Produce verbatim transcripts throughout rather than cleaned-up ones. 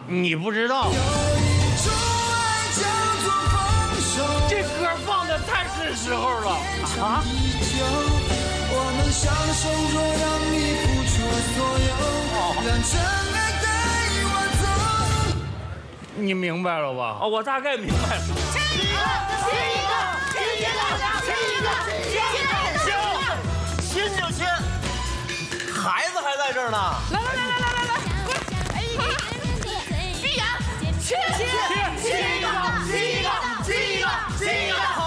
你不知道。这歌放的太是时候了啊！我能享受着让你付出所有，让真爱带我走。你明白了吧？ 哦，我大概明白了。 亲一个，亲一个，亲一个，亲一个，亲一个， 亲就亲，孩子还在这儿呢。 来来来来来来来，哎，闭眼，亲亲亲一个，亲一个，亲一个，亲一个，好。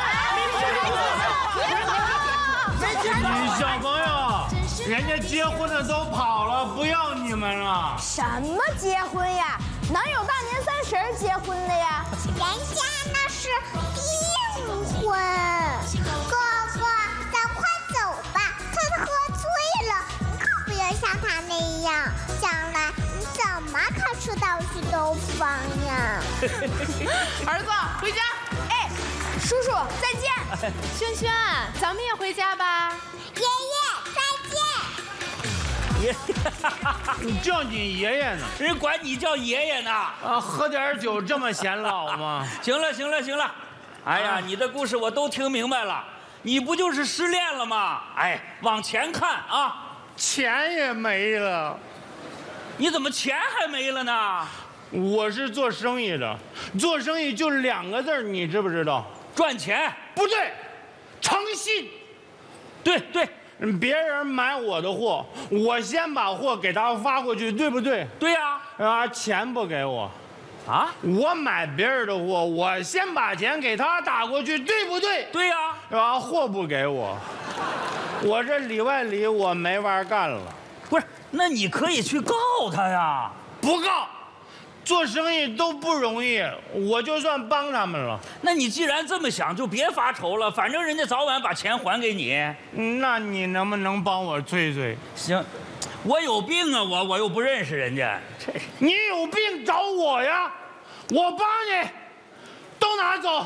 你小朋友，人家结婚的都跑了，不要你们了。 什么结婚呀？哪有大年三十结婚的呀？ 人家那是订婚。哥哥，咱快走吧，他喝醉了，你可不要像他那样，将来你怎么考出道去兜风呀？ 儿子，回家。 哎，叔叔再见。 轩轩，咱们也回家吧。 爷爷再见。 爷， 你叫你爷爷呢？ 人管你叫爷爷呢。 啊，喝点酒这么显老吗？ 行了，行了，行了。哎呀， 啊你的故事我都听明白了。你不就是失恋了吗？哎，往前看啊。 钱也没了。 你怎么钱还没了呢？ 我是做生意的，做生意就两个字，你知不知道？ 赚钱。 不对，诚信。 对对。 别人买我的货，我先把货给他发过去，对不对？ 对呀。 啊，钱不给我， 啊？ 我买别人的货，我先把钱给他打过去，对不对？ 对呀。 啊，货不给我，我这里外里我没法干了。 不是，那你可以去告他呀。 不告。做生意都不容易，我就算帮他们了。 那你既然这么想，就别发愁了，反正人家早晚把钱还给你。 那你能不能帮我催催？ 行，我有病啊，我我又不认识人家。这你有病找我呀，我帮你，都拿走。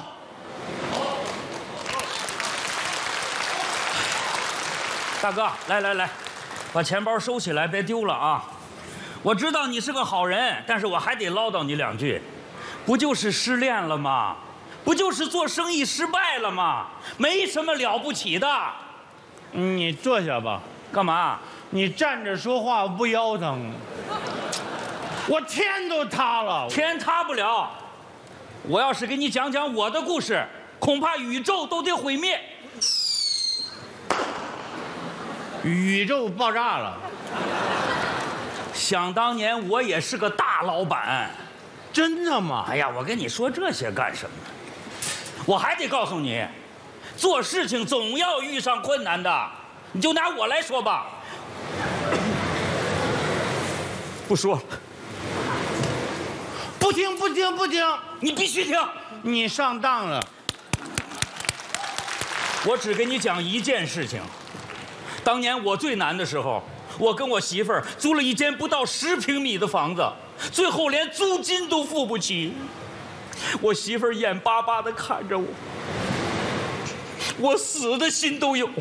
大哥，来来来，把钱包收起来，别丢了啊。我知道你是个好人，但是我还得唠叨你两句，不就是失恋了吗？不就是做生意失败了吗？没什么了不起的。 你坐下吧。 干嘛？ 你站着说话不腰疼？我天都塌了。 天塌不了。我要是给你讲讲我的故事，恐怕宇宙都得毁灭。 宇宙爆炸了。 想当年我也是个大老板。 真的吗？ 哎呀，我跟你说这些干什么？我还得告诉你，做事情总要遇上困难的。你就拿我来说吧，不说了。 不听不听不听， 你必须听。 你上当了。 我只给你讲一件事情。当年我最难的时候，我跟我媳妇儿租了一间不到十平米的房子，最后连租金都付不起。我媳妇儿眼巴巴地看着我，我死的心都有。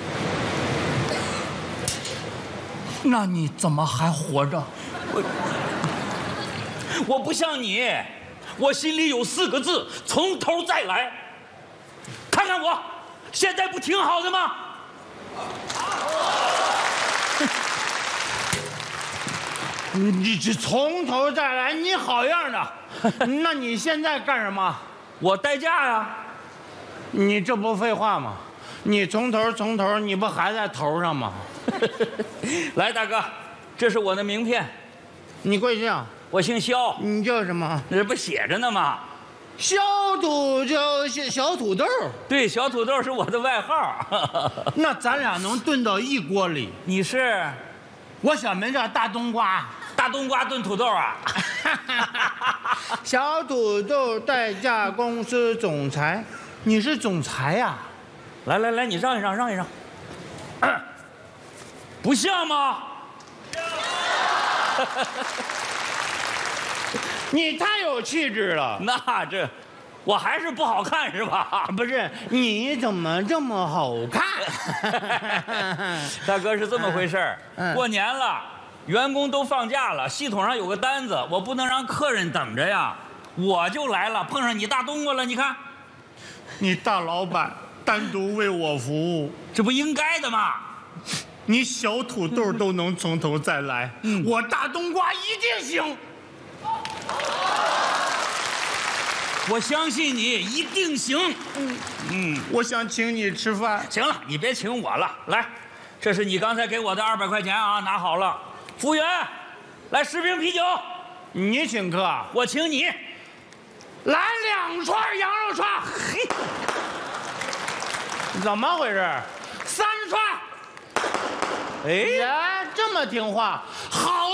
那你怎么还活着？ 我我不像你，我心里有四个字：从头再来。看看我，现在不挺好的吗？ 你你这从头再来，你好样的！那你现在干什么？ 我代驾呀。 你这不废话吗？你从头从头，你不还在头上吗？ 来，大哥，这是我的名片。 你贵姓？ 我姓肖。 你叫什么？ 这不写着呢吗？ 小土叫小小土豆。 对，小土豆是我的外号。 那咱俩能炖到一锅里。 你是？ 我小名叫大冬瓜。 大冬瓜炖土豆啊。 小土豆代驾公司总裁。你是总裁呀？ 来来来，你让一让，让一让。不像吗？ 你太有气质了。 那这，我还是不好看是吧？ 不是，你怎么这么好看？ 大哥是这么回事儿。 嗯、 过年了， 员工都放假了，系统上有个单子，我不能让客人等着呀。我就来了，碰上你大冬瓜了，你看， 你大老板单独为我服务， 这不应该的吗？ 你小土豆都能从头再来，嗯、我大冬瓜一定行。 我相信你一定行。 嗯嗯，我想请你吃饭。 行了，你别请我了，来，这是你刚才给我的二百块钱啊，拿好了。服务员，来十瓶啤酒。 你请客， 我请你。 来两串羊肉串。嘿，怎么回事？ 三串。 哎呀，这么听话，好